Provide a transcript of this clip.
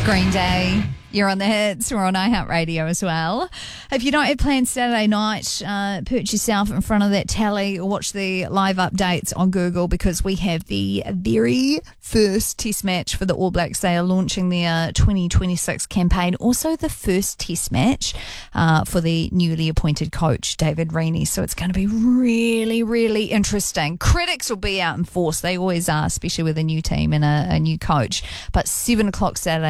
Green Day. You're on the hits. We're on iHeartRadio as well. If you don't have plans Saturday night, put yourself in front of that telly or watch the live updates on Google, because we have the very first test match for the All Blacks. They are launching their 2026 campaign. Also the first test match for the newly appointed coach, David Reaney. So it's going to be really, really interesting. Critics will be out in force. They always are, especially with a new team and a new coach. But 7 o'clock Saturday